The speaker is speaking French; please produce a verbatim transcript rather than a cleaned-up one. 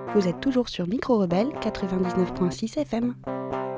Vous êtes toujours sur Micro Rebelle quatre-vingt-dix-neuf virgule six F M.